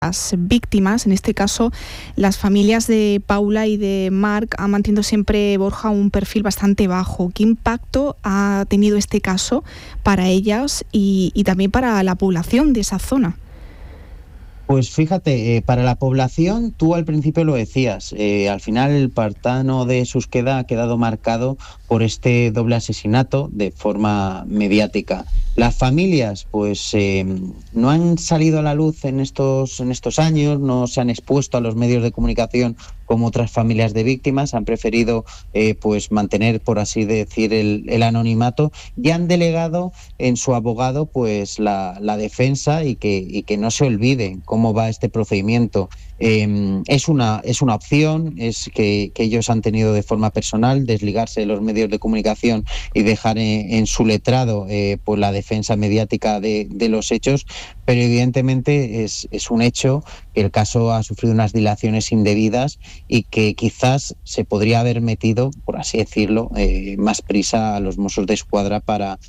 las víctimas, en este caso las familias de Paula y de Marc, han mantenido siempre, Borja, un perfil bastante bajo. ¿Qué impacto ha tenido este caso para ellas y también para la población de esa zona? Pues fíjate, para la población, tú al principio lo decías, al final el pantano de Susqueda ha quedado marcado por este doble asesinato de forma mediática. Las familias, pues no han salido a la luz en estos años, no se han expuesto a los medios de comunicación como otras familias de víctimas, han preferido pues mantener, por así decir, el anonimato, y han delegado en su abogado pues la defensa y que no se olvide cómo va este procedimiento. Es una opción, es que ellos han tenido de forma personal desligarse de los medios de comunicación y dejar en su letrado pues la defensa mediática de los hechos, pero evidentemente es un hecho que el caso ha sufrido unas dilaciones indebidas y que quizás se podría haber metido, por así decirlo, más prisa a los Mossos de Escuadra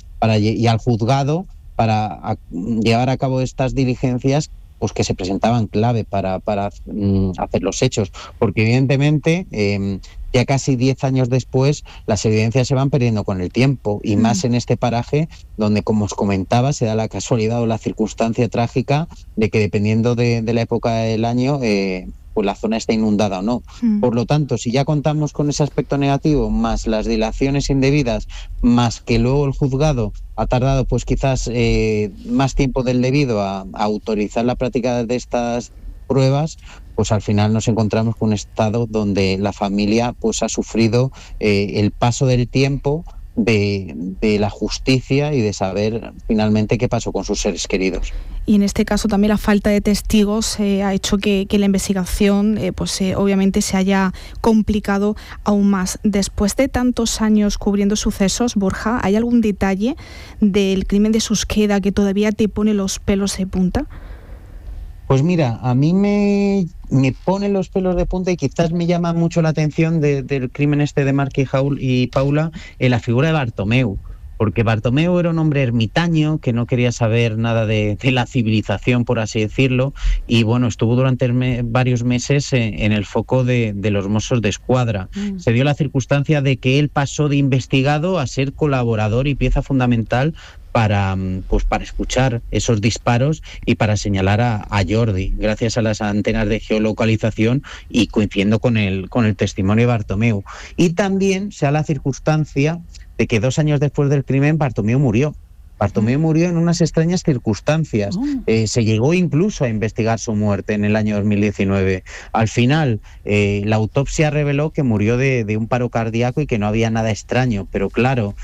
y al juzgado para llevar a cabo estas diligencias, pues que se presentaban clave para hacer los hechos, porque evidentemente ya casi 10 años después las evidencias se van perdiendo con el tiempo, y más en este paraje donde, como os comentaba, se da la casualidad o la circunstancia trágica de que, dependiendo de la época del año, pues la zona está inundada o no. Por lo tanto, si ya contamos con ese aspecto negativo, más las dilaciones indebidas, más que luego el juzgado ha tardado pues quizás más tiempo del debido a autorizar la práctica de estas pruebas, pues al final nos encontramos con un estado donde la familia pues ha sufrido el paso del tiempo de la justicia y de saber finalmente qué pasó con sus seres queridos. Y en este caso también la falta de testigos ha hecho que la investigación obviamente se haya complicado aún más. Después de tantos años cubriendo sucesos, Borja, ¿hay algún detalle del crimen de Susqueda que todavía te pone los pelos de punta? Pues mira, a mí me ponen los pelos de punta, y quizás me llama mucho la atención del crimen este de Marc y Paula, en la figura de Bartomeu. Porque Bartomeu era un hombre ermitaño que no quería saber nada de la civilización, por así decirlo, y bueno, estuvo durante varios meses en el foco de los Mossos de Escuadra. Se dio la circunstancia de que él pasó de investigado a ser colaborador y pieza fundamental para escuchar esos disparos y para señalar a Jordi, gracias a las antenas de geolocalización y coincidiendo con el testimonio de Bartomeu. Y también se da la circunstancia de que 2 años después del crimen Bartomeu murió. Bartomeu murió en unas extrañas circunstancias. Se llegó incluso a investigar su muerte en el año 2019. Al final, la autopsia reveló que murió de un paro cardíaco y que no había nada extraño. Pero claro,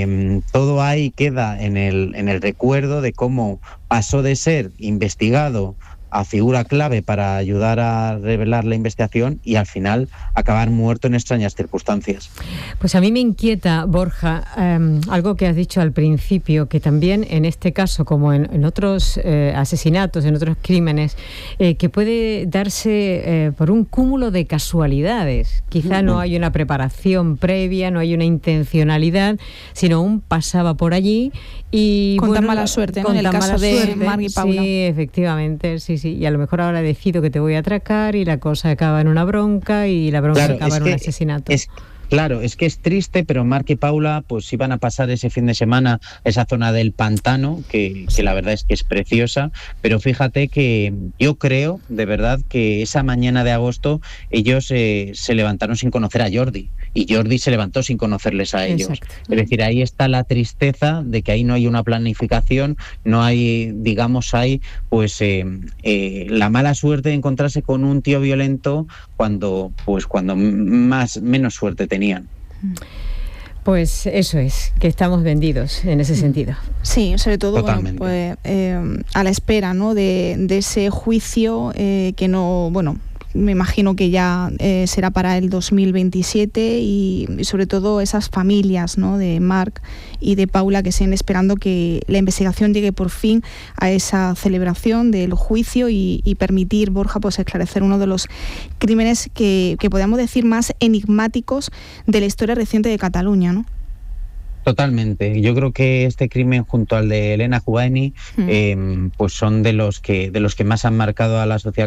todo ahí queda en el recuerdo de cómo pasó de ser investigado a figura clave para ayudar a revelar la investigación y al final acabar muerto en extrañas circunstancias. Pues a mí me inquieta, Borja, algo que has dicho al principio, que también en este caso, como en otros asesinatos, en otros crímenes, que puede darse por un cúmulo de casualidades. Quizá no hay una preparación previa, no hay una intencionalidad, sino un pasaba por allí y... Con tan mala suerte, ¿no? En el caso de Marc y Paula. Sí, efectivamente, sí. Y a lo mejor ahora decido que te voy a atracar y la cosa acaba en una bronca y la bronca acaba en un asesinato. Claro, es que es triste, pero Marc y Paula pues iban a pasar ese fin de semana esa zona del pantano, que la verdad es que es preciosa, pero fíjate que yo creo, de verdad, que esa mañana de agosto ellos se levantaron sin conocer a Jordi, y Jordi se levantó sin conocerles a ellos. Exacto. Es decir, ahí está la tristeza de que ahí no hay una planificación, no hay, digamos, la mala suerte de encontrarse con un tío violento cuando menos suerte tenían. Pues eso es, que estamos vendidos en ese sentido. Sí, sobre todo a la espera, ¿no?, de ese juicio que no, me imagino que ya será para el 2027 y sobre todo esas familias, ¿no?, de Marc y de Paula que siguen esperando que la investigación llegue por fin a esa celebración del juicio y permitir, Borja, pues esclarecer uno de los crímenes que podríamos decir más enigmáticos de la historia reciente de Cataluña, ¿no? Totalmente. Yo creo que este crimen junto al de Elena Jugaini pues son de los que más han marcado a la sociedad